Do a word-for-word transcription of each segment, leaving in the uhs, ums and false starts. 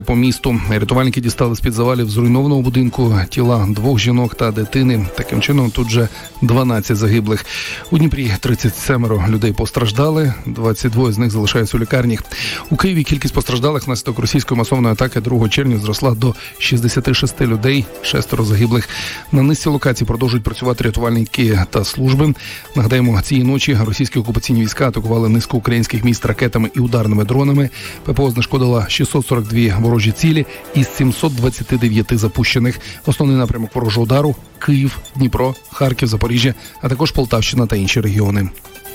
По місту рятувальники дістали з-під завалів зруйнованого будинку тіла двох жінок та дитини. Таким чином, тут вже дванадцять загиблих. У Дніпрі тридцять сім людей постраждали, двадцять два з них залишаються у лікарні. У Києві кількість постраждалих внаслідок російської масовної атаки другого червня зросла до шістдесят шість людей, шестеро загиблих. На низці локацій продовжують працювати рятувальники та служби. Нагадаємо, цієї ночі російські окупаційні війська атакували низку українських міст ракетами і ударними дронами. ППО знешкодила шістсот сорок два ворожі цілі із сімсот двадцять дев'ять запущених. Основний напрямок ворожого удару – Київ, Дніпро, Харків, Запоріжжя, а також Полтавщина та інші регіони.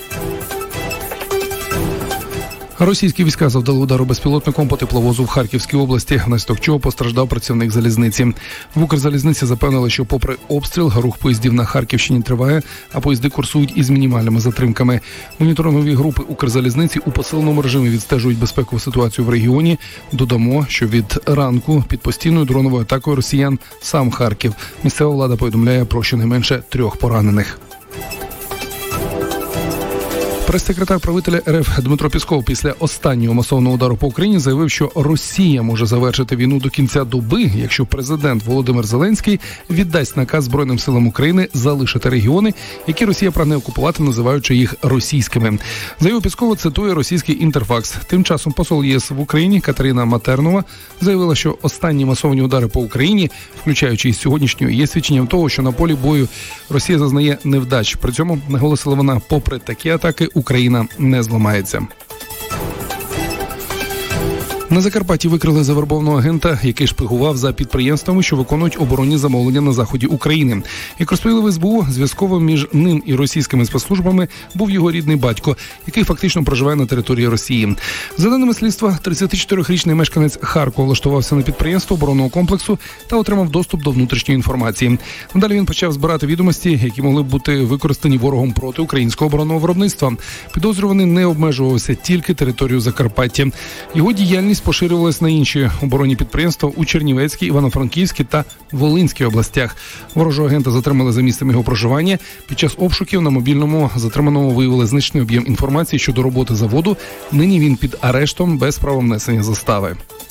Російські війська завдали удару безпілотником по тепловозу в Харківській області, внаслідок чого постраждав працівник залізниці. В Укрзалізниці запевнили, що попри обстріл, рух поїздів на Харківщині триває, а поїзди курсують із мінімальними затримками. Моніторингові групи Укрзалізниці у посиленому режимі відстежують безпекову ситуацію в регіоні. Додамо, що від ранку під постійною дроновою атакою росіян сам Харків. Місцева влада повідомляє про щонайменше трьох поранених. Прес-секретар правителя РФ Дмитро Пісков після останнього масового удару по Україні заявив, що Росія може завершити війну до кінця доби, якщо президент Володимир Зеленський віддасть наказ Збройним силам України залишити регіони, які Росія прагне окупувати, називаючи їх російськими. Заяву Піскова цитує російський Інтерфакс. Тим часом посол ЄС в Україні Катерина Матернова заявила, що останні масовані удари по Україні, включаючи і сьогоднішню, є свідченням того, що на полі бою Росія зазнає невдач. При цьому, наголосила вона, попри такі атаки, Україна не зламається. На Закарпатті викрили завербованого агента, який шпигував за підприємствами, що виконують оборонні замовлення на заході України. Як розповіли в ес бе у, зв'язковим між ним і російськими спецслужбами був його рідний батько, який фактично проживає на території Росії. За даними слідства, тридцятичотирирічний мешканець Харкова влаштувався на підприємство оборонного комплексу та отримав доступ до внутрішньої інформації. Далі він почав збирати відомості, які могли б бути використані ворогом проти українського оборонного виробництва. Підозрюваний не обмежувався тільки територією Закарпаття. Його діяльність поширювалась на інші оборонні підприємства у Чернівецькій, Івано-Франківській та Волинській областях. Ворожого агента затримали за місцем його проживання. Під час обшуків на мобільному затриманому виявили значний об'єм інформації щодо роботи заводу. Нині він під арештом без права внесення застави.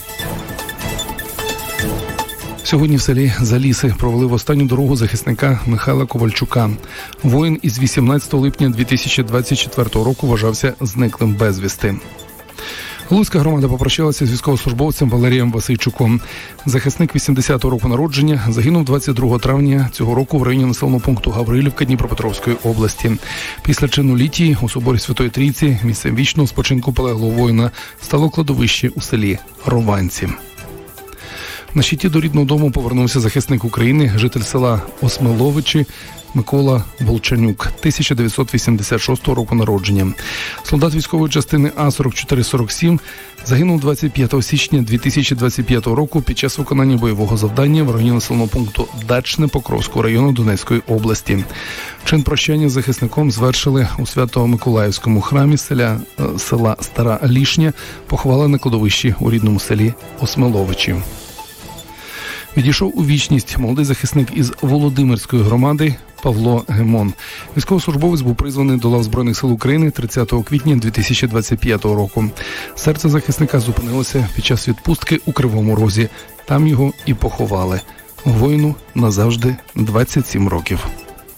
Сьогодні в селі Заліси провели в останню дорогу захисника Михайла Ковальчука. Воїн із вісімнадцятого липня дві тисячі двадцять четвертого року вважався зниклим безвісти. Луцька громада попрощалася з військовослужбовцем Валерієм Васильчуком. Захисник вісімдесятого року народження загинув двадцять другого травня цього року в районі населеного пункту Гаврилівка Дніпропетровської області. Після чину літії у соборі Святої Трійці місцем вічного спочинку полеглого воїна стало кладовище у селі Рованці. На щиті до рідного дому повернувся захисник України, житель села Осмиловичі Микола Волчанюк, тисяча дев'ятсот вісімдесят шостого року народження. Солдат військової частини А сорок чотири сорок сім загинув двадцять п'ятого січня дві тисячі двадцять п'ятого року під час виконання бойового завдання в районі населеного пункту Дачне Покровського району Донецької області. Чин прощання з захисником звершили у Свято-Миколаївському храмі селя, села Стара Лішня, поховали на кладовищі у рідному селі Осмиловичі. Відійшов у вічність молодий захисник із Володимирської громади Павло Гемон. Військовослужбовець був призваний до лав Збройних сил України тридцятого квітня дві тисячі двадцять п'ятого року. Серце захисника зупинилося під час відпустки у Кривому Розі. Там його і поховали. Воїну назавжди двадцять сім років.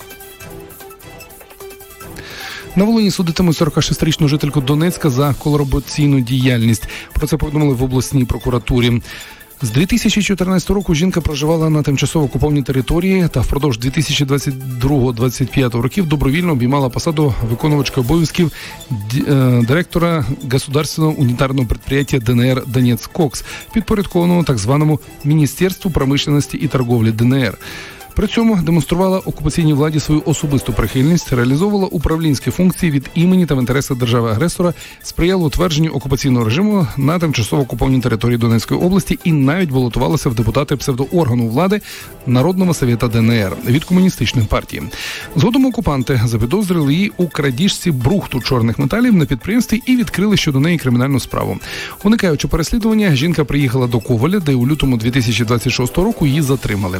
На Волині судитимуть сорокашестирічну жительку Донецька за колабораційну діяльність. Про це повідомили в обласній прокуратурі. З дві тисячі чотирнадцятого року жінка проживала на тимчасово окупованій території та впродовж дві тисячі двадцять другого - двадцять п'ятого років добровільно обіймала посаду виконувачки обов'язків директора Государственного унітарного підприємства ДНР «Донецкокс», підпорядкованого так званому Міністерству промишленості і торговлі ДНР. При цьому демонструвала окупаційній владі свою особисту прихильність, реалізовувала управлінські функції від імені та в інтересах держави-агресора, сприяла утвердженню окупаційного режиму на тимчасово окупованій території Донецької області і навіть балотувалася в депутати псевдооргану влади Народного Совєта ДНР від комуністичної партії. Згодом окупанти запідозрили її у крадіжці брухту чорних металів на підприємстві і відкрили щодо неї кримінальну справу. Уникаючи переслідування, жінка приїхала до Коваля, де у лютому дві тисячі двадцять шостого року її затримали.